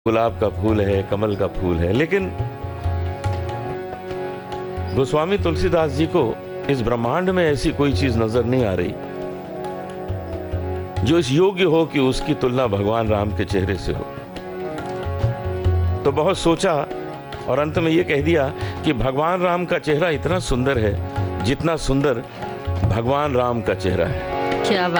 गुलाब का फूल है, कमल का फूल है, लेकिन गोस्वामी तुलसीदास जी को इस ब्रह्मांड में ऐसी कोई चीज नजर नहीं आ रही जो इस योग्य हो कि उसकी तुलना भगवान राम के चेहरे से हो। तो बहुत सोचा और अंत में यह कह दिया कि भगवान राम का चेहरा इतना सुंदर है जितना सुंदर भगवान राम का चेहरा है। क्या